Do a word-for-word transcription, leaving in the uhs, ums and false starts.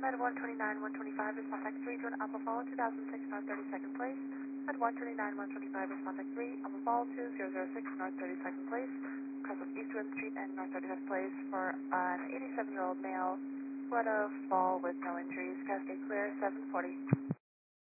Med one twenty-nine, one twenty-five, response X three to an Alpha Fall two thousand six, North thirty-second place. Med one twenty-nine, one twenty-five, response X three, Alpha Fall two zero zero six, North thirty-second place. Across of Eastwood Street and North thirty-fifth place for an eighty-seven-year-old male who had a fall with no injuries. Cascade clear, seven forty.